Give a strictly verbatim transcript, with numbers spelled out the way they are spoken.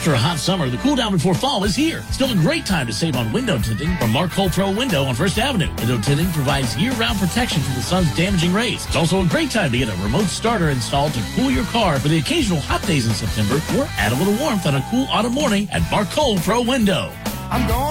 After a hot summer, the cool down before fall is here. Still a great time to save on window tinting from Mark Cole Pro Window on First Avenue. Window tinting provides year-round protection from the sun's damaging rays. It's also a great time to get a remote starter installed to cool your car for the occasional hot days in September, or add a little warmth on a cool autumn morning at Mark Cole Pro Window. I'm going